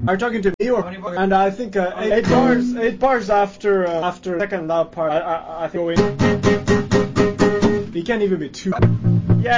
Are you talking to me or? And I think 8 bars after second loud part. I think going. It can't even be 2. Yeah.